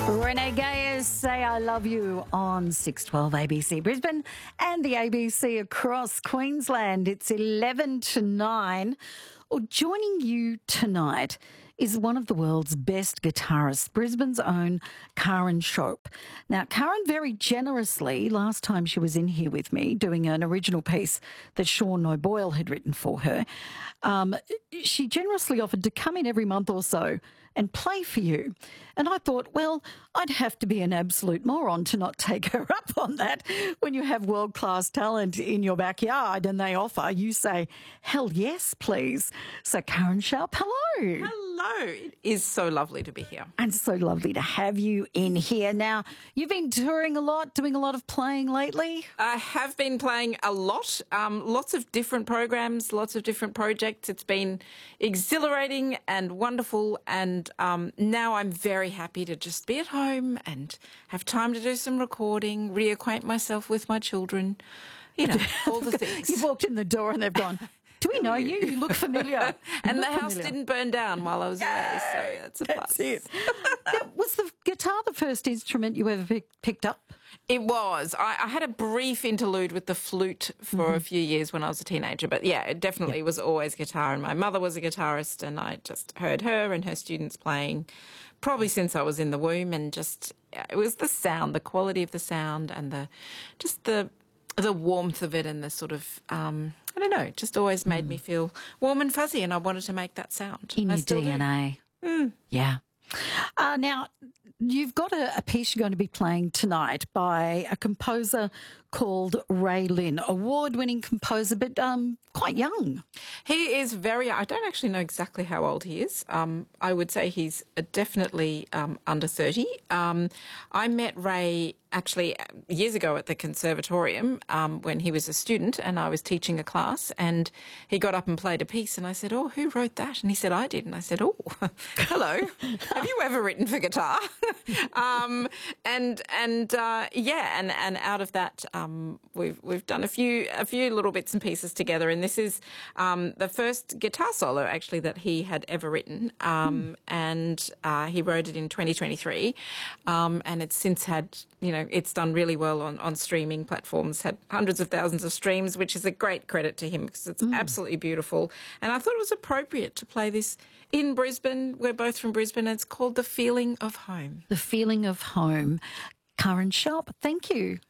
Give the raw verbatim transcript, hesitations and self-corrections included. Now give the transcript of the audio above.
Renee Gayers, Say I Love You on six twelve A B C Brisbane and the A B C across Queensland. It's eleven to nine. Well, joining you tonight is one of the world's best guitarists, Brisbane's own Karen Shope. Now, Karen very generously, last time she was in here with me doing an original piece that Sean O'Boyle had written for her, um, she generously offered to come in every month or so and play for you. And I thought, well, I'd have to be an absolute moron to not take her up on that. When you have world-class talent in your backyard and they offer, you say, hell yes, please. So Karen Shope, hello. Hello. It is so lovely to be here. And so lovely to have you in here. Now, you've been touring a lot, doing a lot of playing lately. I have been playing a lot, um, lots of different programs, lots of different projects. It's been exhilarating and wonderful, and um, now I'm very happy to just be at home and have time to do some recording, reacquaint myself with my children, you know, all the things. You've walked in the door and they've gone, do we know you? You look familiar. And look the house familiar. didn't burn down while I was away, so that's a plus. That's it. Now, was the guitar the first instrument you ever pick, picked up? It was. I, I had a brief interlude with the flute for mm-hmm. a few years when I was a teenager, but yeah, it definitely yeah. was always guitar. And my mother was a guitarist, and I just heard her and her students playing probably since I was in the womb, and just it was the sound, the quality of the sound, and the just the the warmth of it, and the sort of um, I don't know, it just always made mm. me feel warm and fuzzy, and I wanted to make that sound. In I your D N A. Mm. Yeah. Uh, now, you've got a, a piece you're going to be playing tonight by a composer called Ray Lynn, award-winning composer, but um, quite young. He is very, I don't actually know exactly how old he is. Um, I would say he's definitely um, under thirty. Um, I met Ray actually years ago at the Conservatorium um, when he was a student and I was teaching a class, and he got up and played a piece, and I said, oh, who wrote that? And he said, I did. And I said, oh, hello. Have you ever written for guitar? um, and and uh, yeah, and, and out of that, um, we've we've done a few a few little bits and pieces together, and this is um, the first guitar solo actually that he had ever written, um, mm. and uh, he wrote it in twenty twenty-three, um, and it's since had, you know, it's done really well on, on streaming platforms, had hundreds of thousands of streams, which is a great credit to him because it's mm. absolutely beautiful. And I thought it was appropriate to play this in Brisbane. We're both from Brisbane, and it's called The Feeling of Home. The Feeling of Home. Karen Shope, thank you.